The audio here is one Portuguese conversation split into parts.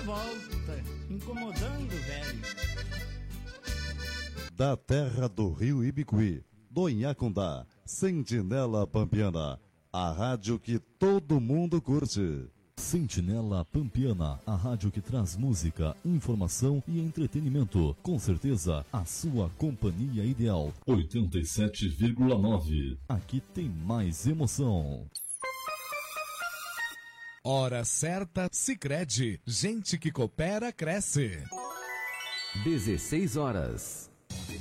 volta, incomodando o velho. Da terra do Rio Ibicuí, do Inhacundá, Sentinela Pampiana, a rádio que todo mundo curte. Sentinela Pampiana, a rádio que traz música, informação e entretenimento. Com certeza, a sua companhia ideal. 87,9. Aqui tem mais emoção. Hora certa, Sicredi. Gente que coopera, cresce. 16 horas.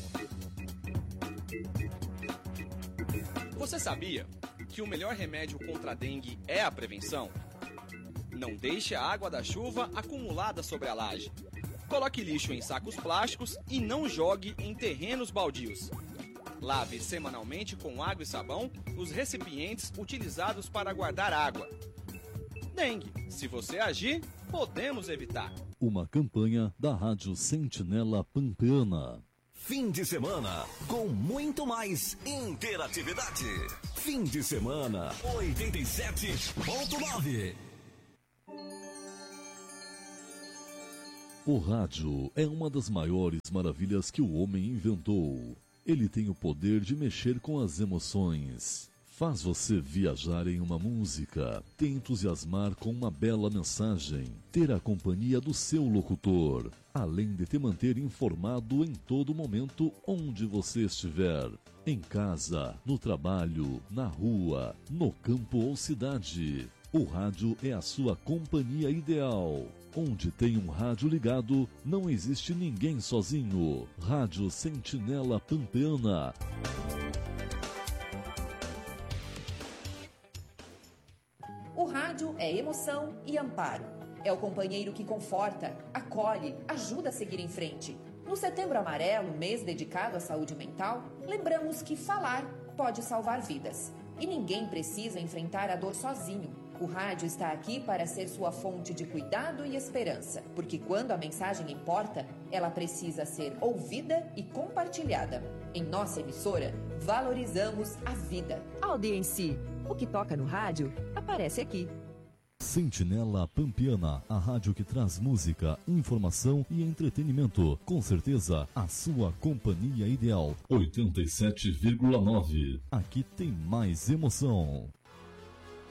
Você sabia que o melhor remédio contra a dengue é a prevenção? Não deixe a água da chuva acumulada sobre a laje. Coloque lixo em sacos plásticos e não jogue em terrenos baldios. Lave semanalmente com água e sabão os recipientes utilizados para guardar água. Dengue, se você agir, podemos evitar. Uma campanha da Rádio Sentinela Pampiana. Fim de semana com muito mais interatividade. Fim de semana 87.9. O rádio é uma das maiores maravilhas que o homem inventou. Ele tem o poder de mexer com as emoções. Faz você viajar em uma música, te entusiasmar com uma bela mensagem, ter a companhia do seu locutor, além de te manter informado em todo momento onde você estiver. Em casa, no trabalho, na rua, no campo ou cidade. O rádio é a sua companhia ideal. Onde tem um rádio ligado, não existe ninguém sozinho. Rádio Sentinela Pampiana. O rádio é emoção e amparo. É o companheiro que conforta, acolhe, ajuda a seguir em frente. No Setembro Amarelo, mês dedicado à saúde mental, lembramos que falar pode salvar vidas. E ninguém precisa enfrentar a dor sozinho. O rádio está aqui para ser sua fonte de cuidado e esperança, porque quando a mensagem importa, ela precisa ser ouvida e compartilhada. Em nossa emissora, valorizamos a vida. Audiência, o que toca no rádio aparece aqui. Sentinela Pampiana, a rádio que traz música, informação e entretenimento. Com certeza, a sua companhia ideal. 87,9. Aqui tem mais emoção.